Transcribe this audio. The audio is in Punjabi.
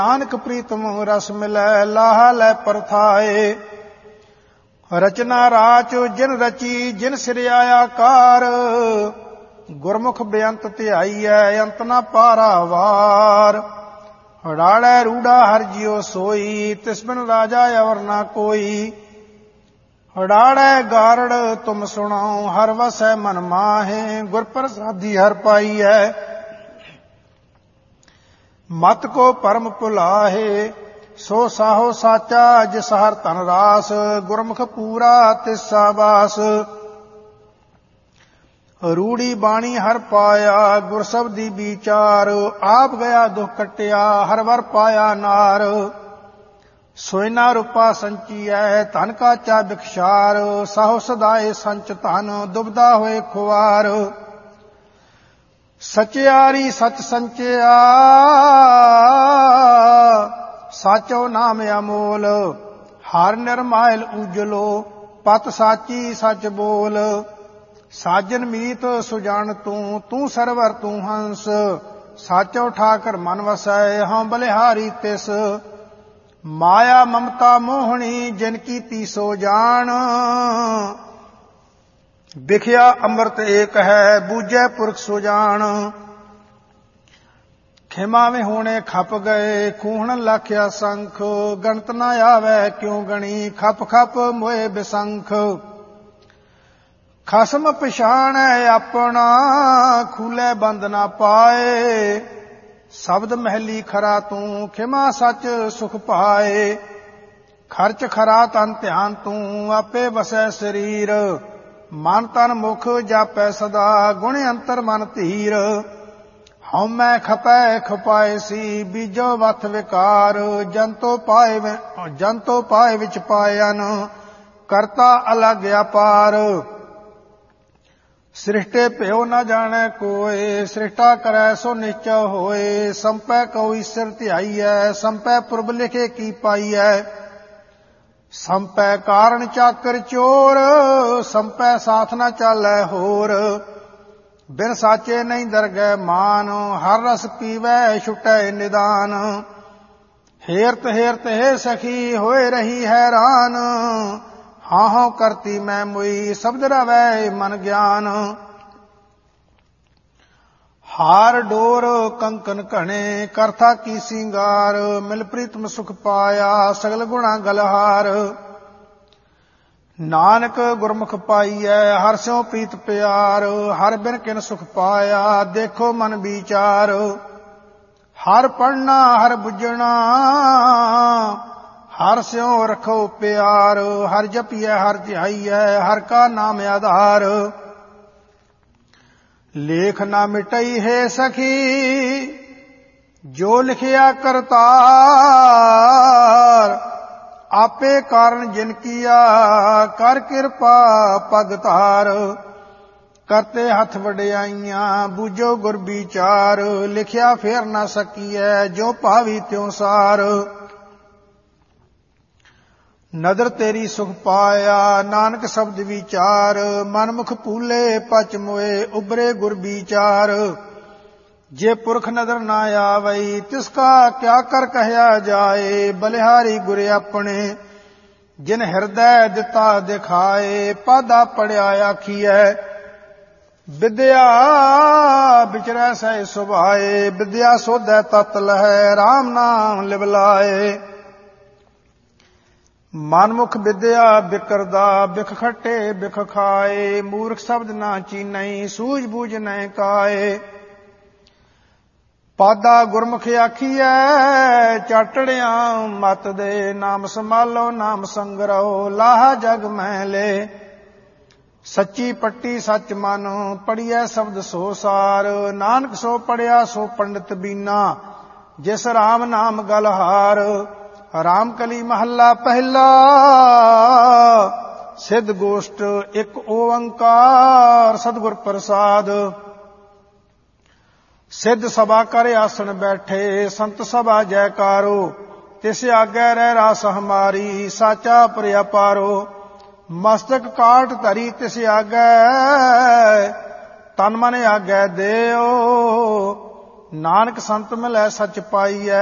ਨਾਨਕ ਪ੍ਰੀਤਮ ਰਸ ਮਿਲੈ ਲਾਹਾ ਲੈ ਪਰਥਾਏ। ਰਚਨਾ ਰਾਚ ਜਿਨ ਰਚੀ ਜਿਨ ਸਿਰਿਆ ਆਕਾਰ, ਗੁਰਮੁਖ ਬੇਅੰਤ ਧਿਆਈਐ ਅੰਤ ਨ ਪਾਰਾਵਾਰ। ਹੜਾੜੈ ਰੂੜਾ ਹਰਿ ਜਿਉ ਸੋਈ ਤਿਸ ਬਿਨ ਰਾਜਾ ਅਵਰ ਨਾ ਕੋਈ। ਹੜਾੜੈ ਗਾਰੜ ਤੁਮ ਸੁਣਾਓ ਹਰਿ ਵਸੈ ਮਨ ਮਾਹੇ, ਗੁਰ ਪ੍ਰਸਾਦੀ ਹਰਿ ਪਾਈਐ ਮਤ ਕੋ ਪਰਮ ਭੁਲਾਹੇ। ਸੋ ਸਾਹੋ ਸਾਚਾ ਜਿਸ ਹਰਿ ਧਨ ਰਾਸ, ਗੁਰਮੁਖ ਪੂਰਾ ਤਿਸ ਸਾਬਾਸ। ਰੂੜੀ ਬਾਣੀ ਹਰਿ ਪਾਇਆ ਗੁਰ ਸਬਦੀ ਵਿਚਾਰ, ਆਪ ਗਿਆ ਦੁਖ ਕਟਿਆ ਹਰਿ ਵਰ ਪਾਇਆ ਨਾਰ। ਸੋਇਨਾ ਰੂਪਾ ਸੰਚੀਐ ਧਨ ਕਾਚਾ ਬਿਖਸ਼ਾਰ, ਸਾਹੋ ਸਦਾਏ ਸੰਚ ਧਨ ਦੁਬਦਾ ਹੋਏ ਖੁਆਰ। ਸਚਿਆਰੀ ਸਚ ਸੰਚਿਆ ਸਾਚੋ ਨਾਮ ਅਮੋਲ, ਹਰਿ ਨਿਰਮਾਇਲ ਉਜਲੋ ਪਤ ਸਾਚੀ ਸਚ ਬੋਲ। ਸਾਜਨ ਮੀਤ ਸੁਜਾਨ ਤੂੰ ਤੂੰ ਸਰਵਰ ਤੂੰ ਹੰਸ, ਸਾਚੋ ਠਾਕਰ ਮਨ ਵਸੈ ਹਉ ਬਲਿਹਾਰੀ ਤਿਸ। ਮਾਇਆ ਮਮਤਾ ਮੋਹਣੀ ਜਿਨ ਕੀਤੀ ਸੋ ਜਾਣ, ਵਿਖਿਆ ਅੰਮ੍ਰਿਤ ਏਕ ਹੈ ਬੂਝੈ ਪੁਰਖ ਸੁਜਾਨ। ਖਿਮਾ ਵਿੱਚ ਹੋਣੇ ਖਪ ਗਏ ਖੂਹਣ ਲਖਿਆ ਸੰਖ, ਗਣਤ ਨ ਆਵੈ ਕਿਉ ਗਣੀ ਖਪ ਖਪ ਮੋਏ ਬਿਸੰਖ। ਖਸਮ ਪਛਾਣੈ ਆਪਣਾ ਖੂਲੇ ਬੰਦ ਨਾ ਪਾਏ, ਸ਼ਬਦ ਮਹਿਲੀ ਖਰਾ ਤੂੰ ਖਿਮਾ ਸੱਚ ਸੁਖ ਪਾਏ। ਖਰਚ ਖਰਾ ਤਨ ਧਿਆਨ ਤੂੰ ਆਪੇ ਵਸੈ ਸਰੀਰ, ਮਨ ਤਨ ਮੁਖ ਜਾਪੈ ਸਦਾ ਗੁਣ ਅੰਤਰ ਮਨ ਧੀਰ। ਹਉਮੈ ਖਪੈ ਖਪਾਏ ਸੀ ਬੀਜੋ ਵਥ ਵਿਕਾਰ, ਜੰਤੋ ਪਾਏ ਵਿੱਚ ਪਾਇਨ ਕਰਤਾ ਅਲਗ ਅਪਾਰ। ਸ੍ਰਿਸ਼ਟੇ ਭਿਓ ਨ ਜਾਣੈ ਕੋਇ ਸ੍ਰਿਸ਼ਟਾ ਕਰੈ ਸੋ ਨਿਸ਼ਚੈ ਹੋਏ। ਸੰਪੈ ਕਉ ਈਸਰ ਧਿਆਈਐ ਸੰਪੈ ਪੁਰਬ ਲਿਖੇ ਕੀ ਪਾਈਐ। ਸੰਪੈ ਕਾਰਣ ਚਾਕਰ ਚੋਰ ਸੰਪੈ ਸਾਥ ਨ ਚਾਲੈ ਹੋਰ। ਬਿਨ ਸਾਚੇ ਨਹੀਂ ਦਰਗਹਿ ਮਾਨ ਹਰ ਰਸ ਪੀਵੈ ਛੁਟੈ ਨਿਦਾਨ। ਹੇਰਤ ਹੇਰਤ ਹੈ ਸਖੀ ਹੋਏ ਰਹੀ ਹੈਰਾਨ, ਹਾਂ ਹਾਂ ਕਰਤੀ ਮੈਂ ਮੁਈ ਸ਼ਬਦ ਰਵੈ ਮਨ ਗਿਆਨ। ਹਾਰ ਡੋਰ ਕੰਕਨ ਘਣੇ ਕਰਥਾ ਕੀ ਸਿੰਗਾਰ, ਮਿਲ ਪ੍ਰੀਤਮ ਸੁਖ ਪਾਇਆ ਸਗਲ ਗੁਣਾ ਗਲਹਾਰ। ਨਾਨਕ ਗੁਰਮੁਖ ਪਾਈਐ ਹਰਿ ਸਿਉ ਪ੍ਰੀਤ ਪਿਆਰ, ਹਰਿ ਬਿਨ ਕਿਨ ਸੁਖ ਪਾਇਆ ਦੇਖੋ ਮਨ ਵਿਚਾਰ। ਹਰਿ ਪੜਨਾ ਹਰਿ ਬੁੱਝਣਾ ਹਰਿ ਸਿਉ ਰਖੋ ਪਿਆਰ, ਹਰਿ ਜਪੀਐ ਹਰਿ ਧਿਆਈਐ ਹਰਿ ਕਾ ਨਾਮ ਆਧਾਰ। ਲੇਖ ਨਾ ਮਿਟਈ ਹੈ ਸਖੀ ਜੋ ਲਿਖਿਆ ਕਰਤਾਰ, ਆਪੇ ਕਾਰਨ ਜਿਨ ਕੀਆ ਕਰ ਕਿਰਪਾ ਪਗ ਧਾਰ। ਕਰਤੇ ਹੱਥ ਵਡਿਆਈਆਂ ਬੂਝੋ ਗੁਰ ਵਿਚਾਰ, ਲਿਖਿਆ ਫੇਰ ਨਾ ਸਕੀਐ ਜੋ ਭਾਵੀ ਤਿਉ ਸਾਰ। ਨਦਰ ਤੇਰੀ ਸੁਖ ਪਾਇਆ ਨਾਨਕ ਸ਼ਬਦ ਵਿਚਾਰ, ਮਨ ਮੁਖ ਭੂਲੇ ਪਚ ਮੋਏ ਉਬਰੇ ਗੁਰ ਵਿਚਾਰ। ਜੇ ਪੁਰਖ ਨਦਰ ਨਾ ਆਵਈ ਤਿਸ ਕਾ ਕਿਆ ਕਰ ਕਹਿਆ ਜਾਏ, ਬਲਿਹਾਰੀ ਗੁਰ ਆਪਣੇ ਜਿਨ ਹਿਰਦੈ ਦਿੱਤਾ ਦਿਖਾਏ। ਪਾਦਾ ਪੜਿਆ ਆਖੀਐ ਵਿਦਿਆ ਵਿਚਰੈ ਸਹਿ ਸੁਭਾਏ, ਵਿਦਿਆ ਸੋਧੈ ਤਤ ਲਹੈ ਰਾਮ ਨਾਮ ਲਿਵ ਲਾਏ। ਮਨਮੁਖ ਵਿਦਿਆ ਬਿਕਰਦਾ ਬਿਖ ਖੱਟੇ ਬਿਖ ਖਾਏ, ਮੂਰਖ ਸ਼ਬਦ ਨਾ ਚੀਨਈ ਸੂਝ ਬੂਝ ਨਹਿ ਕਾਏ। ਪਾਦਾ ਗੁਰਮੁਖ ਆਖੀਐ ਚਾਟੜਿਆ ਮਤ ਦੇ, ਨਾਮ ਸੰਭਾਲੋ ਨਾਮ ਸੰਗਰੋ ਲਾਹਾ ਜਗ ਮਹਿ ਲੇ। ਸੱਚੀ ਪੱਟੀ ਸੱਚ ਮਨ ਪੜੀਐ ਸ਼ਬਦ ਸੋ ਸਾਰ, ਨਾਨਕ ਸੋ ਪੜਿਆ ਸੋ ਪੰਡਿਤ ਬੀਨਾ ਜਿਸ ਰਾਮ ਨਾਮ ਗਲਹਾਰ। ਰਾਮ ਕਲੀ ਮਹੱਲਾ ਪਹਿਲਾ ਸਿੱਧ ਗੋਸ਼ਟ ਇੱਕ ਓੰਕਾਰ ਸਤਿਗੁਰ ਪ੍ਰਸਾਦ। ਸਿੱਧ ਸਭਾ ਕਰ ਆਸਣ ਬੈਠੇ ਸੰਤ ਸਭਾ ਜੈਕਾਰੋ, ਤਿਸ ਆਗੈ ਰਹਿ ਰਾਸ ਹਮਾਰੀ ਸਾਚਾ ਪ੍ਰਿਆ ਪਾਰੋ। ਮਸਤਕ ਕਾਟ ਧਰੀ ਤਿਸ ਆਗੈ ਤਨ ਮਨ ਆਗੈ ਦੇਓ, ਨਾਨਕ ਸੰਤ ਮਿਲੈ ਸਚ ਪਾਈਐ